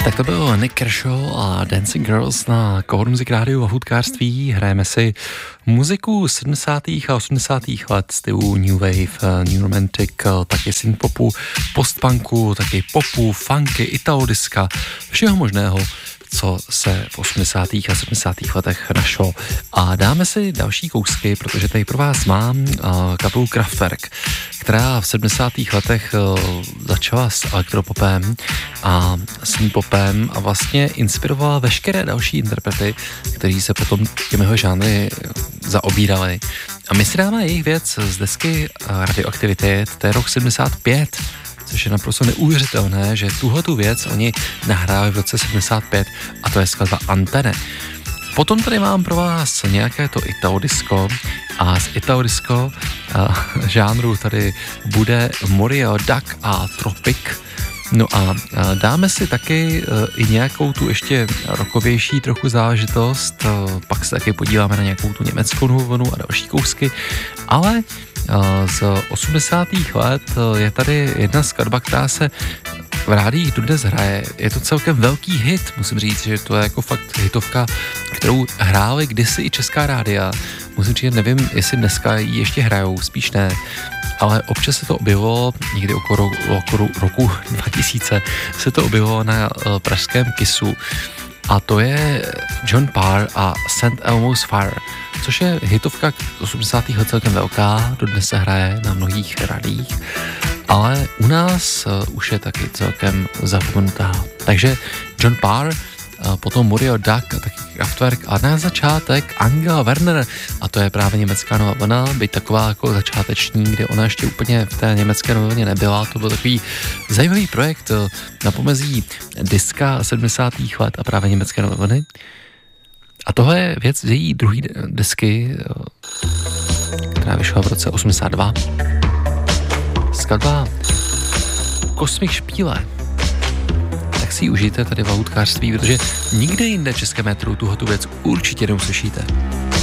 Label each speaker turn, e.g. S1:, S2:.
S1: Tak to byl Nick Kershaw a Dancing Girls na Core Music Rádiu a hudkářství. Hrajeme si muziku 70. a 80. let stylu New Wave, New Romantic, taky synthpopu, postpunku, taky popu, funky, italodiska, všeho možného, co se v 80. a 70. letech našlo. A dáme si další kousky, protože tady pro vás mám kapelu Kraftwerk, která v 70. letech začala s elektropopem a synthpopem a vlastně inspirovala veškeré další interprety, kteří se potom těmiho žánry zaobírali. A my si dáme jejich věc z desky Radioactivity, to je rok 75, což je naprosto neuvěřitelné, že tuhletu věc oni nahráli v roce 75 a to je skladba Antenne. Potom tady mám pro vás nějaké to italodisko a z italodisko žánru tady bude Morio, Duck a Tropic. No a dáme si taky i nějakou tu ještě rockovější trochu záležitost, pak se taky podíváme na nějakou tu německou vlnu a další kousky, ale z 80. let je tady jedna skladba, která se v rádiích dodnes hraje. Je to celkem velký hit, musím říct, že to je jako fakt hitovka, kterou hrály kdysi i česká rádia. Musím říct, nevím, jestli dneska ji ještě hrajou, spíš ne, ale občas se to objevilo, někdy okolo roku 2000 se to objevilo na pražském Kissu a to je John Parr a St. Elmo's Fire, což je hitovka 80. let celkem velká, dodnes se hraje na mnohých rádiích, ale u nás už je taky celkem zapomenutá. Takže John Parr, potom Morio, Duck a taky Kraftwerk a na začátek Angela Werner a to je právě německá nová vlna, byť taková jako začáteční, kde ona ještě úplně v té německé nové vlně nebyla. To byl takový zajímavý projekt na pomezí diska 70. let a právě německé nové vlny. A tohle je věc z její druhé desky, která vyšla v roce 82. Skladba Kosmik Špíle. Tak si ji užijte tady v hudkářství, protože nikde jinde v českém metru tuhletu věc určitě neuslyšíte.